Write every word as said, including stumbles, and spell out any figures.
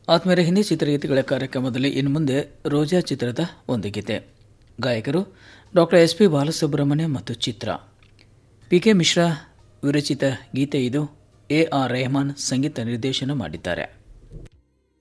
ಆತ್ಮೀಯರ ಹಿಂದಿ ಚಿತ್ರಗೀತೆಗಳ ಕಾರ್ಯಕ್ರಮದಲ್ಲಿ ಇನ್ನು ಮುಂದೆ ರೋಜಾ ಚಿತ್ರದ ಒಂದು ಗೀತೆ. ಗಾಯಕರು ಡಾಕ್ಟರ್ ಎಸ್ ಪಿ ಬಾಲಸುಬ್ರಹ್ಮಣ್ಯ ಮತ್ತು ಚಿತ್ರ. ಪಿ ಕೆ ಮಿಶ್ರಾ ವಿರಚಿತ ಗೀತೆ ಇದು. ಎ ಆರ್ ರೆಹಮಾನ್ ಸಂಗೀತ ನಿರ್ದೇಶನ ಮಾಡಿದ್ದಾರೆ.